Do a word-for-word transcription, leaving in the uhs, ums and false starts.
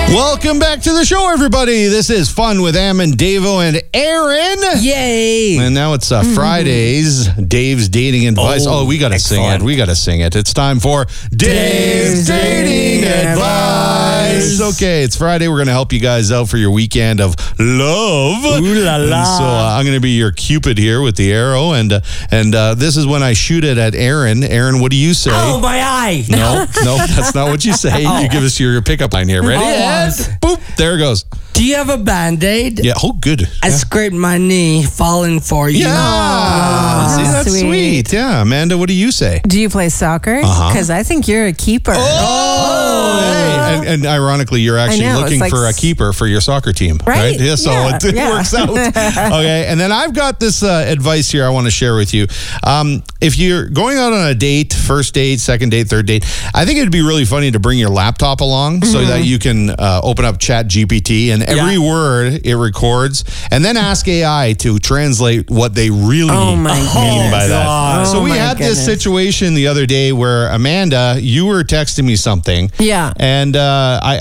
Welcome back to the show, everybody. This is Fun with Am and Davo and Aaron. Yay! And now it's uh, Fridays, Dave's Dating Advice. Oh, Oh, we got to sing excellent. it. We got to sing it. It's time for Dave's Dating Advice. Okay, it's Friday. We're going to help you guys out for your weekend of love. Ooh la And la. so uh, I'm going to be your Cupid here with the arrow. And, uh, and uh, this is when I shoot it at Aaron. Aaron, what do you say? Oh, my eye! No, no, that's not what you say. You give us your pickup line here. Ready? Oh, And boop, there it goes. Do you have a Band-Aid? Yeah, oh, good. I Yeah. scraped my knee falling for you. Yeah. See, that's sweet. sweet. Yeah. Amanda, what do you say? Do you play soccer? Uh-huh. Because I think you're a keeper. Oh, hey. And, and ironically, you're actually know, looking it's like for a s- keeper for your soccer team. Right? Yeah, so Yeah, it, it yeah. works out. Okay. And then I've got this uh, advice here I want to share with you. Um, if you're going out on a date, first date, second date, third date, I think it'd be really funny to bring your laptop along so that you can uh, open up Chat G P T and every Yeah. word it records and then ask A I to translate what they really Oh, my mean goodness. by that. God. So Oh, we my had this goodness. situation the other day where Amanda, you were texting me something. Yeah. And uh, I,